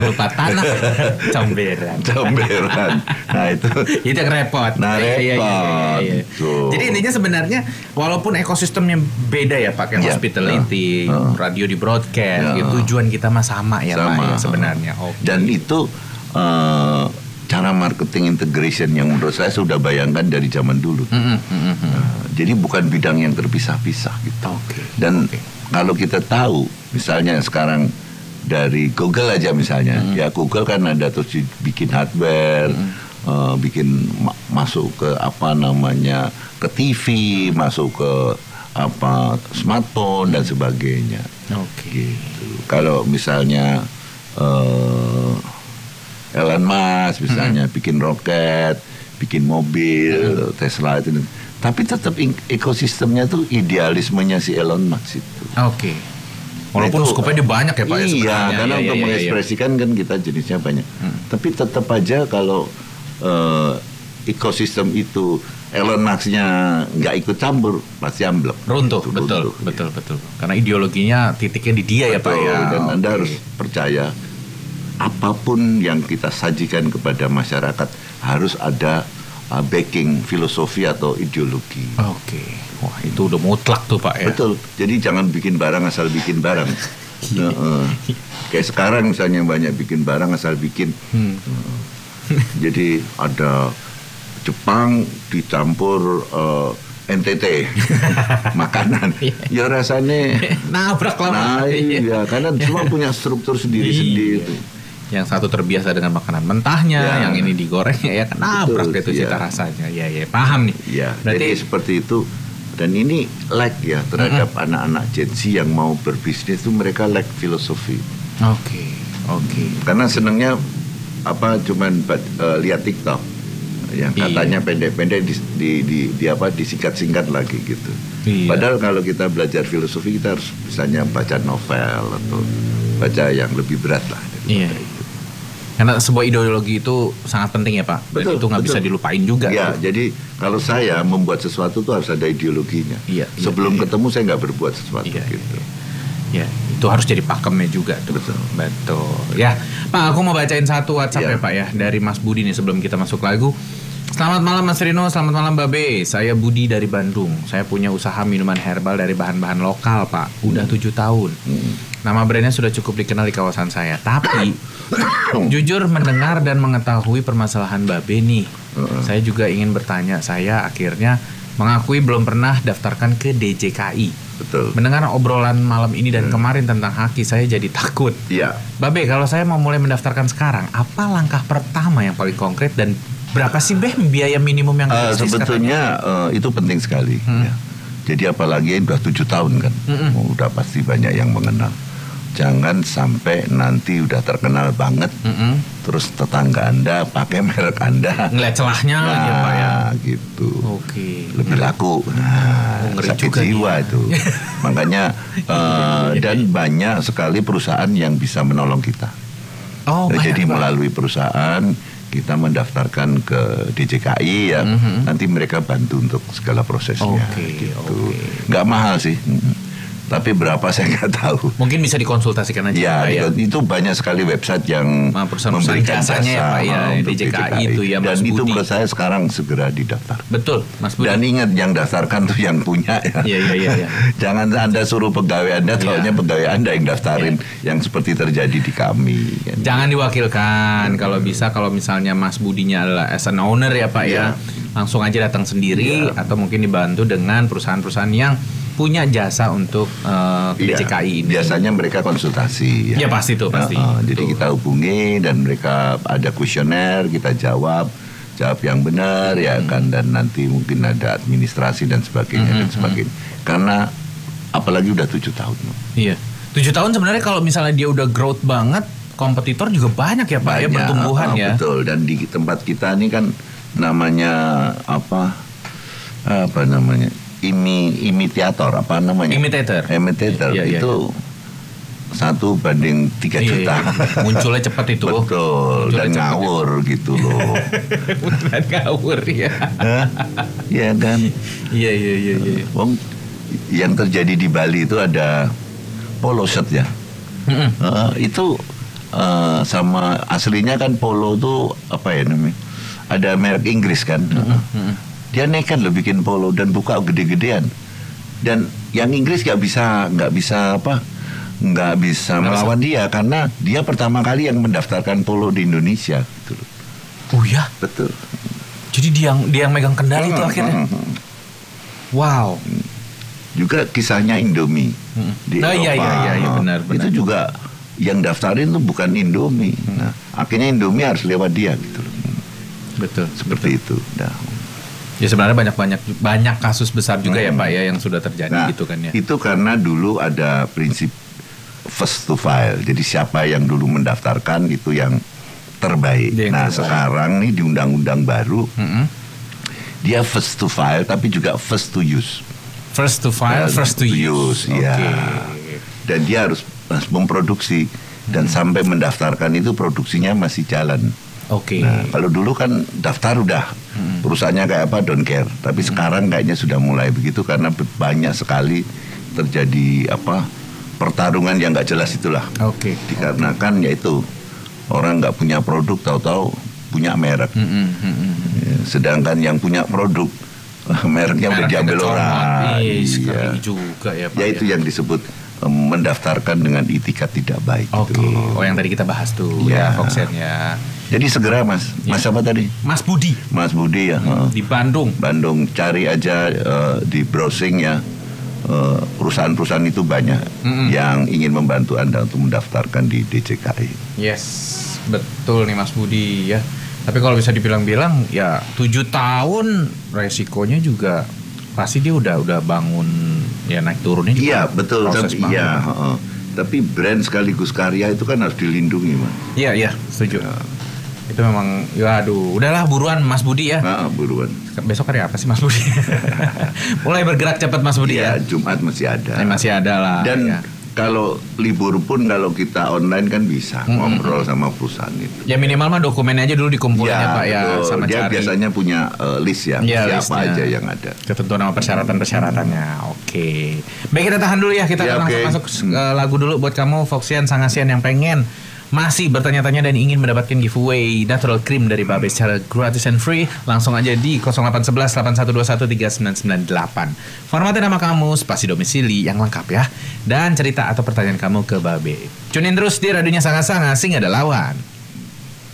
berupa tanah comberan. Nah itu yang repot. Nah repot. Iya. Jadi intinya sebenarnya walaupun ekosistemnya beda ya Pak, kayak hospitality, radio di broadcast, gitu, tujuan kita mah sama ya Pak ya sebenarnya. Dan itu cara marketing integration yang menurut saya sudah bayangkan dari zaman dulu. Jadi bukan bidang yang terpisah-pisah gitu. Dan kalau kita tahu, misalnya sekarang dari Google aja misalnya, ya Google kan ada terus bikin hardware, bikin masuk ke ke TV, masuk ke smartphone dan sebagainya. Gitu. Kalau misalnya Elon Musk misalnya bikin roket, bikin mobil, Tesla itu, tapi tetap ekosistemnya tuh idealismenya si Elon Musk itu. Walaupun skopnya dia banyak ya Pak ya. Iya, karena untuk mengekspresikan kan kita jenisnya banyak. Tapi tetap aja kalau ekosistem itu Elon Musk-nya nggak ikut campur, pasti amblek. Runtuh, betul. Karena ideologinya titiknya di dia ya Pak ya. Dan Anda harus percaya apapun yang kita sajikan kepada masyarakat harus ada backing filosofi atau ideologi. Wah itu udah mutlak tuh Pak ya. Betul. Jadi jangan bikin barang asal bikin barang. Kayak sekarang misalnya banyak bikin barang asal bikin. Jadi ada Jepang dicampur NTT makanan. Ya rasanya nabrak lah. Iya, karena semua punya struktur sendiri-sendiri. Yang satu terbiasa dengan makanan mentahnya, yang ini digoreng ya kan nabrak itu cita rasanya. Ya paham nih. Berarti jadi seperti itu. Dan ini lag ya terhadap anak-anak Gen Z yang mau berbisnis itu, mereka lag filosofi. Karena senangnya cuman lihat TikTok yang katanya pendek-pendek disingkat-singkat lagi gitu. Padahal kalau kita belajar filosofi kita harus misalnya baca novel atau baca yang lebih berat lah. Karena sebuah ideologi itu sangat penting ya Pak. Dan itu nggak bisa dilupain juga. Jadi kalau saya membuat sesuatu tuh harus ada ideologinya. Sebelum ketemu saya nggak berbuat sesuatu gitu. Ya, itu harus jadi pakemnya juga tuh. Betul. Ya, Pak, aku mau bacain satu WhatsApp ya Pak ya dari Mas Budi nih sebelum kita masuk lagu. Selamat malam Mas Rino, selamat malam Babe. Saya Budi dari Bandung. Saya punya usaha minuman herbal dari bahan-bahan lokal Pak. Udah 7 tahun. Nama brandnya sudah cukup dikenal di kawasan saya. Tapi jujur mendengar dan mengetahui permasalahan Babe nih. Saya juga ingin bertanya. Saya akhirnya mengakui belum pernah daftarkan ke DJKI. Betul. Mendengar obrolan malam ini dan kemarin tentang Haki, saya jadi takut. Babe, kalau saya mau mulai mendaftarkan sekarang, apa langkah pertama yang paling konkret dan berapa sih biaya minimum yang sebetulnya itu penting sekali. Jadi apalagi udah 7 tahun kan, udah pasti banyak yang mengenal. Jangan sampai nanti udah terkenal banget, terus tetangga Anda pakai merek Anda, ngeliat celahnya lagi ya Pak ya. Gitu. Lebih laku. Sakit jiwa itu. Makanya dan banyak sekali perusahaan yang bisa menolong kita. Jadi melalui perusahaan kita mendaftarkan ke DJKI ya, nanti mereka bantu untuk segala prosesnya. Gitu. Nggak mahal sih. Tapi berapa saya nggak tahu. Mungkin bisa dikonsultasikan aja. Itu banyak sekali website yang memberikan jasanya ya Pak ya, DJKI itu ya Mas Budi. Dan itu menurut saya sekarang segera didaftar. Betul Mas Budi. Dan ingat yang daftarkan tuh yang punya ya. Iya. Jangan Anda suruh pegawai Anda, taunya pegawai Anda yang daftarin, yang seperti terjadi di kami. Jangan diwakilkan. Kalau bisa, kalau misalnya Mas Budinya adalah as an owner ya Pak ya, langsung aja datang sendiri atau mungkin dibantu dengan perusahaan-perusahaan yang punya jasa untuk DJKI ini. Biasanya mereka konsultasi. Ya pasti tuh pasti. Jadi kita hubungi dan mereka ada kuesioner, kita jawab yang benar ya kan, dan nanti mungkin ada administrasi dan sebagainya. Karena apalagi udah 7 tahun. Iya. 7 tahun sebenarnya kalau misalnya dia udah growth banget, kompetitor juga banyak ya Pak ya, pertumbuhan ya. Betul. Dan di tempat kita ini kan namanya apa namanya? Imitator Imitator itu 1 banding 3 juta. Munculnya cepat itu. Betul. Dan ngawur gitu loh. Beneran ngawur ya. Iya kan. Iya. Yang terjadi di Bali itu ada polo shirt ya. Itu sama aslinya kan polo tuh apa ya namanya? Ada merek Inggris kan. Dia nekat loh bikin polo dan buka gede-gedean. Dan yang Inggris nggak bisa melawan dia karena dia pertama kali yang mendaftarkan polo di Indonesia gitu loh. Oh ya, Betul. jadi dia yang megang kendali itu akhirnya. Wow. Juga kisahnya Indomie di Nah, Eropa. iya, benar. Itu juga yang daftarin tuh bukan Indomie. Nah, akhirnya Indomie harus lewat dia gitu loh. Betul. Seperti itu. Nah, Ya sebenarnya banyak kasus besar juga ya Pak ya yang sudah terjadi gitu kan ya. Itu karena dulu ada prinsip first to file. Jadi siapa yang dulu mendaftarkan itu yang terbaik. Dia yang terbaik. Sekarang nih di undang-undang baru dia first to file tapi juga first to use. First to file, first to use. Ya. Oke. Dan dia harus memproduksi dan sampai mendaftarkan itu produksinya masih jalan. Oke. Nah, kalau dulu kan daftar udah perusahaannya kayak apa don't care. Tapi sekarang kayaknya sudah mulai begitu karena banyak sekali terjadi pertarungan yang nggak jelas itulah. Oke. Dikarenakan yaitu orang nggak punya produk tahu-tahu punya merek. Ya, sedangkan yang punya produk mereknya udah diambil orang. Sekali juga ya Pak. Ya itu yang disebut mendaftarkan dengan itikat tidak baik. Oke. Gitu. Oh yang tadi kita bahas tuh Ya. ya Foxen ya. Jadi segera Mas apa tadi? Mas Budi Mas Budi ya. di Bandung. Bandung, cari aja di browsing ya. Perusahaan-perusahaan itu banyak yang ingin membantu Anda untuk mendaftarkan di DJKI. Yes, betul nih Mas Budi ya. Tapi kalau bisa dibilang-bilang ya 7 tahun resikonya juga pasti dia udah bangun ya naik turunnya juga. Iya betul. Proses Tapi, banget. tapi brand sekaligus karya itu kan harus dilindungi Mas. Iya, setuju. Itu memang, ya aduh, udahlah buruan Mas Budi ya. Buruan. Besok hari apa sih Mas Budi? Mulai bergerak cepat Mas Budi ya. Jumat masih ada. Masih ada lah. Dan ya. kalau libur pun kalau kita online kan bisa ngobrol sama perusahaan itu. Ya minimal mah dokumennya aja dulu dikumpulin ya Pak ya, betul. sama Dia cari. biasanya punya list ya, siapa listnya. aja yang ada. Ketentuan sama persyaratan-persyaratannya. Oke. Baik, kita tahan dulu ya. Kita Ya, akan oke. masuk lagu dulu buat kamu Foxian Sangasian yang pengen masih bertanya-tanya dan ingin mendapatkan giveaway Natural Cream dari Babe secara gratis and free. Langsung aja di 0811 8121 3998. Formatnya nama kamu, spasi domisili yang lengkap ya. Dan cerita atau pertanyaan kamu ke Babe. Tune in terus di radionya Sanga-Sanga, sing ada lawan.